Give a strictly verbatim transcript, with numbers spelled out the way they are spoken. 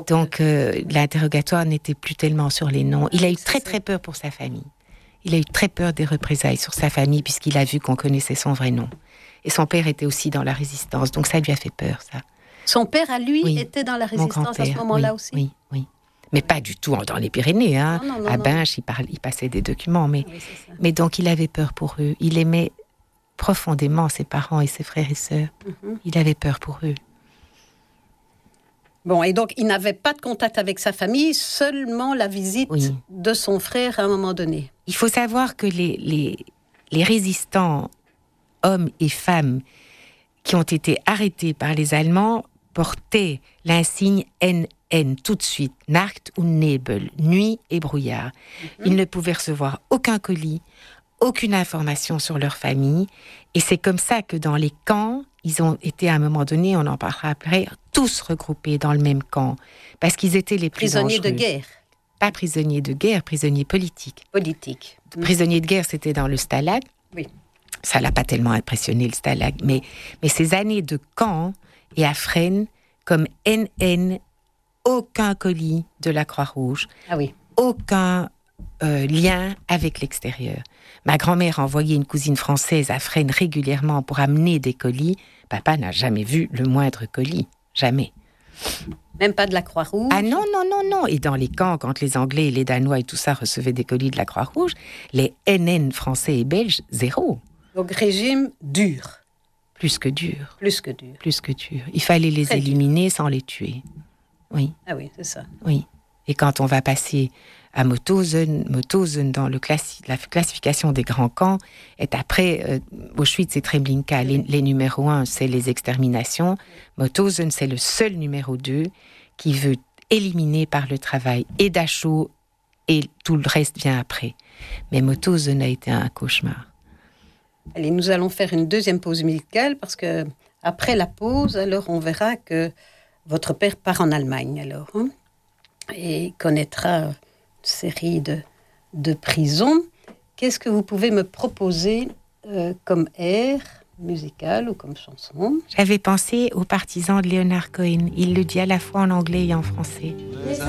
Donc, euh, l'interrogatoire n'était plus tellement sur les noms. Il a eu très, très peur pour sa famille. Il a eu très peur des représailles sur sa famille, puisqu'il a vu qu'on connaissait son vrai nom. Et son père était aussi dans la résistance, donc ça lui a fait peur, ça. Son père, à lui, oui, était dans la résistance à ce moment-là oui, aussi? Oui, oui. Mais pas du tout dans les Pyrénées. Hein. Non, non, non, à non. Binche, il, parle, il passait des documents. Mais, oui, mais donc, il avait peur pour eux. Il aimait profondément ses parents et ses frères et sœurs. Mm-hmm. Il avait peur pour eux. Bon, et donc, il n'avait pas de contact avec sa famille, seulement la visite oui. de son frère à un moment donné. Il faut savoir que les, les, les résistants, hommes et femmes, qui ont été arrêtés par les Allemands, portaient l'insigne N N tout de suite, Nacht und Nebel, nuit et brouillard. Mm-hmm. Ils ne pouvaient recevoir aucun colis, aucune information sur leur famille. Et c'est comme ça que dans les camps, ils ont été à un moment donné, on en parlera après, tous regroupés dans le même camp. Parce qu'ils étaient les plus prisonniers dangereux. de guerre. Pas prisonniers de guerre, prisonniers politiques. Politiques. Mmh. Prisonniers de guerre, c'était dans le Stalag. Oui. Ça l'a pas tellement impressionné, le Stalag. Mais, mais ces années de camp et à Fresnes, comme N N, aucun colis de la Croix-Rouge. Ah oui. Aucun euh, lien avec l'extérieur. Ma grand-mère envoyait une cousine française à Fresnes régulièrement pour amener des colis. Papa n'a jamais vu le moindre colis. Jamais. Même pas de la Croix-Rouge? Ah non, non, non, non. Et dans les camps, quand les Anglais et les Danois et tout ça recevaient des colis de la Croix-Rouge, les N N français et belges, zéro. Donc régime dur. Plus que dur. Plus que dur. Plus que dur. Il fallait les Très éliminer dur. Sans les tuer. Oui. Ah oui, c'est ça. Oui. Et quand on va passer à Mauthausen, Mauthausen dans le classi- la classification des grands camps, est après euh, Auschwitz et Treblinka. Les, les numéros un, c'est les exterminations. Mauthausen, c'est le seul numéro deux qui veut éliminer par le travail et Dachau, et tout le reste vient après. Mais Mauthausen a été un cauchemar. Allez, nous allons faire une deuxième pause musicale parce que après la pause, alors on verra que votre père part en Allemagne alors hein, et connaîtra une série de, de prisons. Qu'est-ce que vous pouvez me proposer euh, comme air musical ou comme chanson? J'avais pensé aux partisans de Leonard Cohen. Il le dit à la fois en anglais et en français.